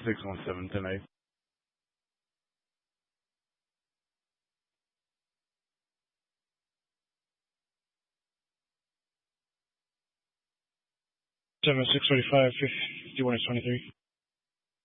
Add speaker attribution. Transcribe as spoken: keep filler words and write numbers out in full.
Speaker 1: six one seven, ten eight. seven six forty five, fifty one twenty three.